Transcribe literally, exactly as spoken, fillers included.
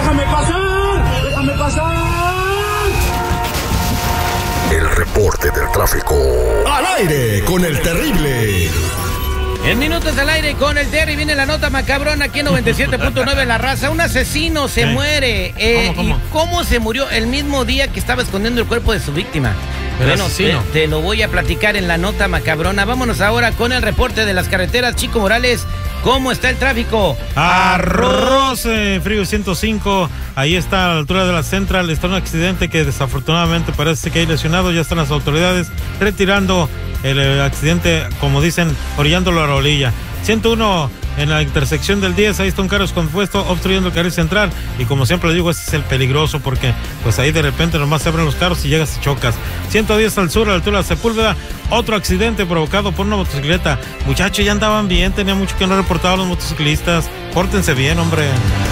¡Déjame pasar! ¡Déjame pasar! El reporte del tráfico. Al aire con el terrible. En minutos al aire con el Terry viene la nota macabrona aquí en noventa y siete punto nueve La Raza. Un asesino se ¿Eh? muere. Eh, ¿Cómo, cómo? ¿Y cómo se murió? El mismo día que estaba escondiendo el cuerpo de su víctima. El bueno, asesino. Te, te lo voy a platicar en la nota macabrona. Vámonos ahora con el reporte de las carreteras. Chico Morales, ¿cómo está el tráfico? Arroz, eh, Frío ciento cinco, ahí está a la altura de la Central, está un accidente que desafortunadamente parece que hay lesionados, ya están las autoridades retirando el, el accidente, como dicen, orillándolo a la orilla. ciento uno en la intersección del diez, ahí está un carro descompuesto obstruyendo el carril central y como siempre le digo, ese es el peligroso porque pues ahí de repente nomás se abren los carros y llegas y chocas. ciento diez al sur, a la altura de la Sepúlveda, otro accidente provocado por una motocicleta. Muchachos, ya andaban bien, tenía mucho que no reportaban los motociclistas. Pórtense bien, hombre.